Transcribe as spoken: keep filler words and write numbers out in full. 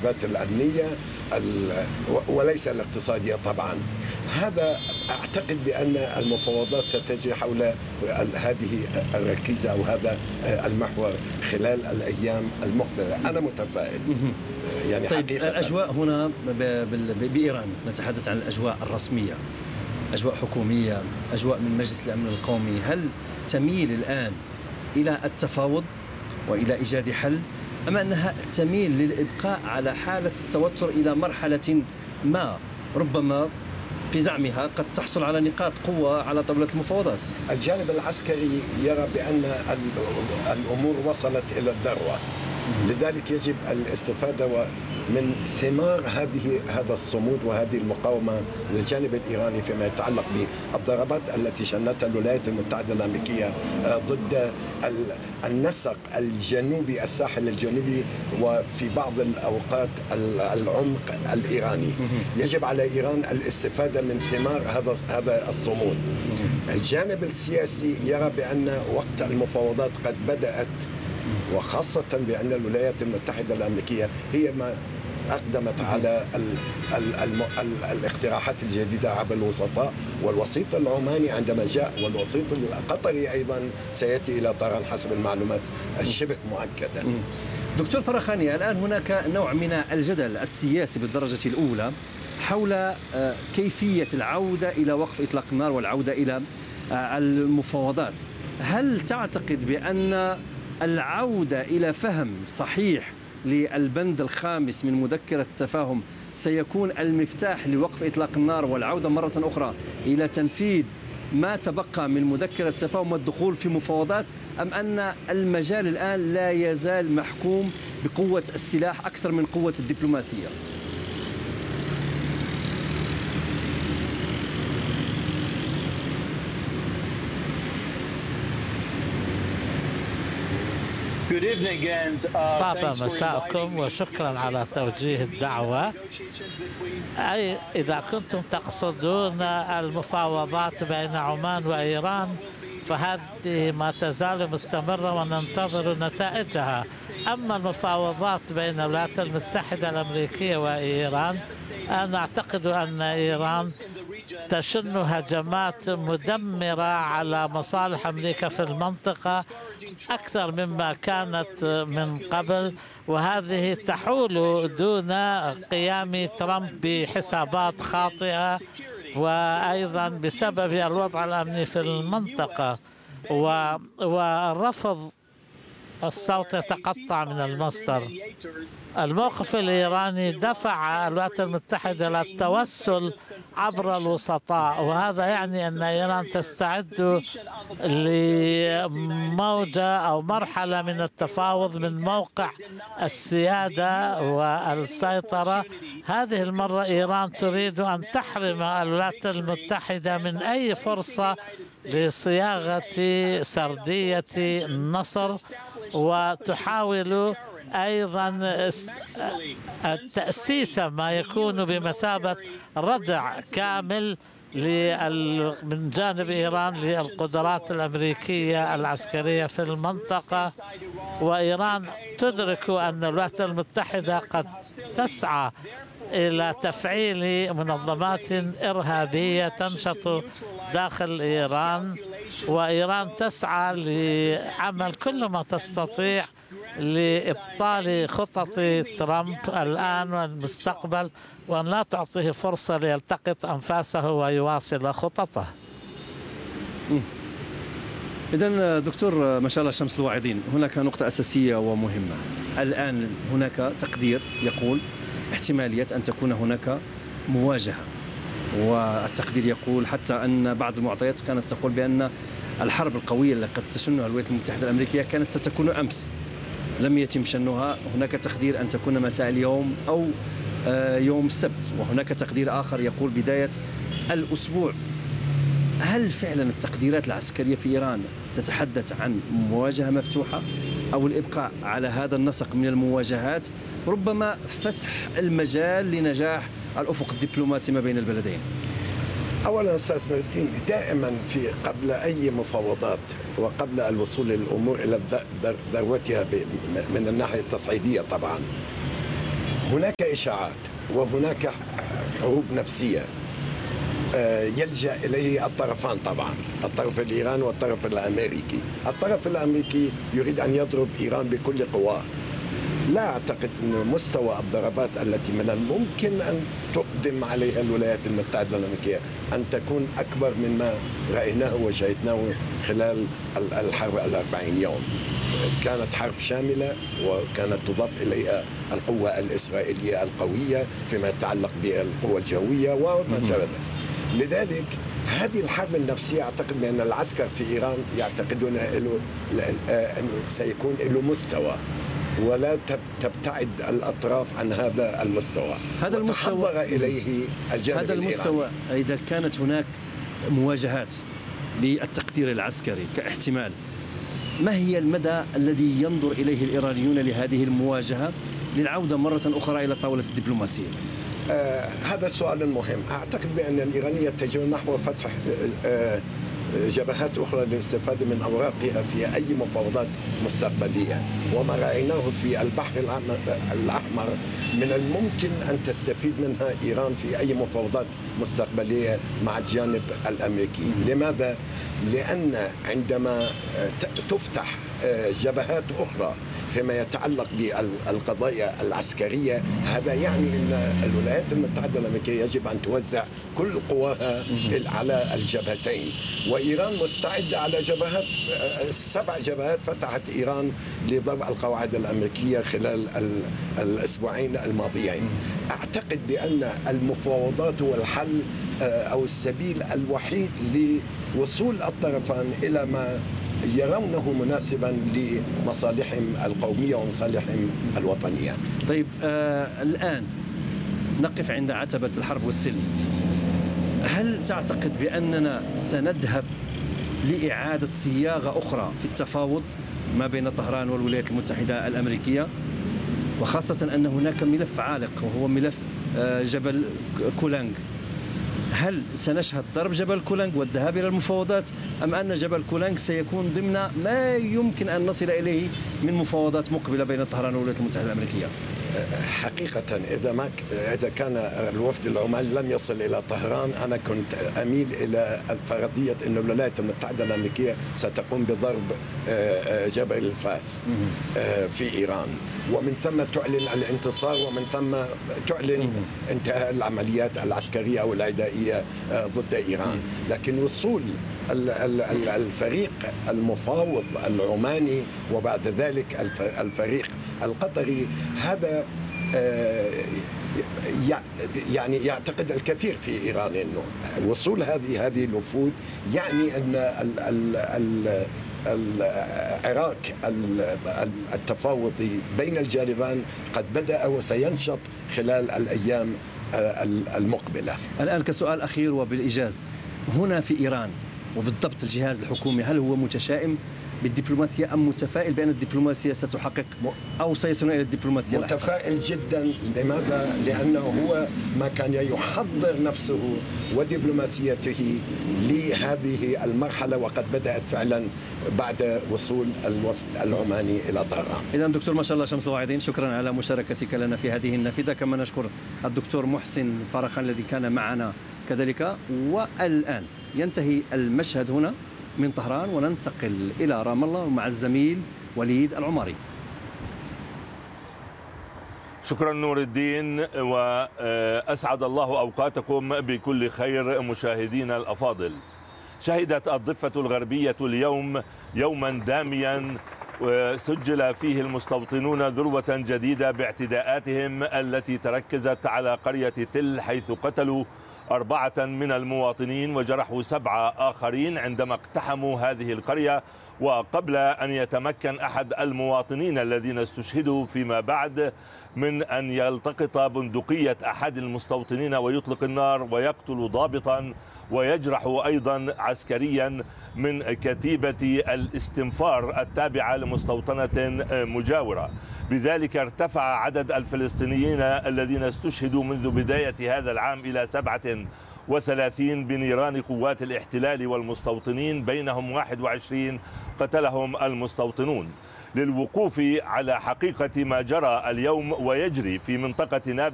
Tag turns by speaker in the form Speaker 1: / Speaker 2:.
Speaker 1: الواجبات الأمنية وليس الاقتصادية طبعا. هذا أعتقد بأن المفاوضات ستجري حول هذه الركيزة أو هذا المحور خلال الأيام المقبلة. أنا متفائل.
Speaker 2: يعني طيب حقيقة الأجواء هنا بإيران، نتحدث عن الأجواء الرسمية، أجواء حكومية، أجواء من مجلس الأمن القومي، هل تميل الآن إلى التفاوض وإلى إيجاد حل، أم أنها تميل للإبقاء على حالة التوتر إلى مرحلة ما ربما في زعمها قد تحصل على نقاط قوة على طاولة المفاوضات؟
Speaker 1: الجانب العسكري يرى بأن الأمور وصلت إلى الذروة، لذلك يجب الاستفادة من ثمار هذه هذا الصمود وهذه المقاومة للجانب الإيراني فيما يتعلق بالضربات التي شنتها الولايات المتحدة الأمريكية ضد النسق الجنوبي، الساحل الجنوبي، وفي بعض الأوقات العمق الإيراني. يجب على إيران الاستفادة من ثمار هذا هذا الصمود. الجانب السياسي يرى بأن وقت المفاوضات قد بدأت، وخاصة بأن الولايات المتحدة الأمريكية هي ما أقدمت على ال ال ال ال الاقتراحات الجديدة عبر الوسطاء، والوسيط العماني عندما جاء والوسيط القطري أيضا سيأتي إلى طهران حسب المعلومات الشبه مؤكدة.
Speaker 2: دكتور فرخاني، الآن هناك نوع من الجدل السياسي بالدرجة الأولى حول كيفية العودة إلى وقف إطلاق النار والعودة إلى المفاوضات. هل تعتقد بأن العودة إلى فهم صحيح للبند الخامس من مذكرة التفاهم سيكون المفتاح لوقف إطلاق النار والعودة مرة أخرى إلى تنفيذ ما تبقى من مذكرة التفاهم والدخول في مفاوضات، أم أن المجال الآن لا يزال محكوم بقوة السلاح أكثر من قوة الدبلوماسية؟
Speaker 3: طاب مساءكم وشكرا على توجيه الدعوة. أي إذا كنتم تقصدون المفاوضات بين عمان وإيران فهذه ما تزال مستمرة وننتظر نتائجها. أما المفاوضات بين الولايات المتحدة الأمريكية وإيران، أنا أعتقد أن إيران تشن هجمات مدمرة على مصالح أمريكا في المنطقة أكثر مما كانت من قبل، وهذه تحول دون قيام ترامب بحسابات خاطئة، وأيضا بسبب الوضع الأمني في المنطقة ورفض الصوت يتقطع من المصدر. الموقف الإيراني دفع الولايات المتحدة للتوسل عبر الوسطاء، وهذا يعني أن إيران تستعد لموجة أو مرحلة من التفاوض من موقع السيادة والسيطرة. هذه المرة إيران تريد أن تحرم الولايات المتحدة من أي فرصة لصياغة سردية النصر، وتحاول أيضا التأسيس ما يكون بمثابة ردع كامل من جانب إيران للقدرات الأمريكية العسكرية في المنطقة. وإيران تدرك أن الولايات المتحدة قد تسعى إلى تفعيل منظمات إرهابية تنشط داخل إيران، وإيران تسعى لعمل كل ما تستطيع لإبطال خطط ترامب الآن والمستقبل، وأن لا تعطيه فرصة ليلتقط أنفاسه ويواصل خططه.
Speaker 2: إذن دكتور مشعل شمس الواعظين، هناك نقطة أساسية ومهمة. الآن هناك تقدير يقول احتمالية أن تكون هناك مواجهة، والتقدير يقول حتى أن بعض المعطيات كانت تقول بأن الحرب القوية التي قد تشنها الولايات المتحدة الأمريكية كانت ستكون أمس، لم يتم شنها. هناك تقدير أن تكون مساء اليوم أو يوم السبت، وهناك تقدير آخر يقول بداية الأسبوع. هل فعلا التقديرات العسكرية في إيران تتحدث عن مواجهة مفتوحة أو الإبقاء على هذا النسق من المواجهات، ربما فسح المجال لنجاح الأفق الدبلوماسي ما بين البلدين؟
Speaker 1: أولا أستاذ مردين، دائما في قبل أي مفاوضات وقبل الوصول للأمور إلى ذروتها من الناحية التصعيدية طبعا، هناك إشاعات وهناك حروب نفسية يلجأ إليه الطرفان، طبعا الطرف الإيراني والطرف الأمريكي. الطرف الأمريكي يريد أن يضرب إيران بكل قواه. لا أعتقد أن مستوى الضربات التي من الممكن أن تقدم عليها الولايات المتحدة الأمريكية أن تكون أكبر مما رأيناه وشاهدناه خلال الحرب الأربعين يوم. كانت حرب شاملة وكانت تضاف إليها القوة الإسرائيلية القوية فيما يتعلق بالقوة الجوية وما شابه. لذلك هذه الحرب النفسية أعتقد بأن العسكر في إيران يعتقدون أنه سيكون له مستوى ولا تبتعد الأطراف عن هذا المستوى.
Speaker 2: هذا المستوى
Speaker 1: إليه الجانب
Speaker 2: هذا المستوى الإيراني. إذا كانت هناك مواجهات بالتقدير العسكري كاحتمال، ما هي المدى الذي ينظر إليه الإيرانيون لهذه المواجهة للعودة مرة أخرى إلى الطاولة الدبلوماسية؟
Speaker 1: آه هذا السؤال مهم. أعتقد بأن الإيرانيين يتجهون نحو فتح آه جبهات أخرى للاستفادة من أوراقها في أي مفاوضات مستقبلية، وما رأيناه في البحر الأحمر من الممكن أن تستفيد منها إيران في أي مفاوضات مستقبلية مع الجانب الأمريكي. لماذا؟ لأن عندما تفتح جبهات أخرى فيما يتعلق بالقضايا العسكرية، هذا يعني أن الولايات المتحدة الأمريكية يجب أن توزع كل قواها على الجبهتين، وإيران مستعدة على جبهات، سبع جبهات فتحت إيران لضرب القواعد الأمريكية خلال الأسبوعين الماضيين. أعتقد بأن المفاوضات هو الحل أو السبيل الوحيد لوصول الطرفان إلى ما يرونه مناسبا لمصالحهم القومية ومصالحهم الوطنية.
Speaker 2: طيب آه الآن نقف عند عتبة الحرب والسلم. هل تعتقد بأننا سنذهب لإعادة صياغة أخرى في التفاوض ما بين طهران والولايات المتحدة الأمريكية، وخاصة أن هناك ملف عالق وهو ملف آه جبل كولانج؟ هل سنشهد ضرب جبل كولانج والذهاب إلى المفاوضات، أم أن جبل كولانج سيكون ضمن ما يمكن أن نصل إليه من مفاوضات مقبلة بين طهران والولايات المتحدة الأمريكية؟
Speaker 1: حقيقة إذا ما إذا كان الوفد العماني لم يصل إلى طهران، أنا كنت أميل إلى فرضية أن الولايات المتحدة الأمريكية ستقوم بضرب جبل الفاس في إيران، ومن ثم تعلن الانتصار، ومن ثم تعلن انتهاء العمليات العسكرية أو العدائية ضد إيران. لكن وصول الفريق المفاوض العماني وبعد ذلك الفريق القطري، هذا يعني يعتقد الكثير في إيران أنه وصول هذه هذه الوفود يعني أن العراق التفاوضي بين الجانبان قد بدأ وسينشط خلال الأيام المقبلة.
Speaker 2: الآن كسؤال أخير وبالإيجاز، هنا في إيران وبالضبط الجهاز الحكومي، هل هو متشائم بالدبلوماسية أم متفائل بأن الدبلوماسية ستحقق أو سيصلون إلى الدبلوماسية؟
Speaker 1: متفائل جدا. لماذا؟ لأنه هو ما كان يحضر نفسه ودبلوماسيته لهذه المرحلة، وقد بدأت فعلا بعد وصول الوفد العماني إلى طهران.
Speaker 2: إذن دكتور ما شاء الله شمس الواعدين، شكرا على مشاركتك لنا في هذه النافذة. كما نشكر الدكتور محسن فرخان الذي كان معنا كذلك. والآن ينتهي المشهد هنا من طهران وننتقل إلى رام الله مع الزميل وليد العماري.
Speaker 4: شكرا نور الدين، وأسعد الله أوقاتكم بكل خير مشاهدينا الأفاضل. شهدت الضفة الغربية اليوم يوما داميا سجل فيه المستوطنون ذروة جديدة باعتداءاتهم التي تركزت على قرية تل، حيث قتلوا أربعة من المواطنين وجرحوا سبعة آخرين عندما اقتحموا هذه القرية، وقبل أن يتمكن أحد المواطنين الذين استشهدوا فيما بعد من أن يلتقط بندقية أحد المستوطنين ويطلق النار ويقتل ضابطا ويجرح أيضا عسكريا من كتيبة الاستنفار التابعة لمستوطنة مجاورة. بذلك ارتفع عدد الفلسطينيين الذين استشهدوا منذ بداية هذا العام إلى سبعة وثلاثين بنيران قوات الاحتلال والمستوطنين، بينهم واحد وعشرين قتلهم المستوطنون. للوقوف على حقيقة ما جرى اليوم ويجري في منطقة نابلس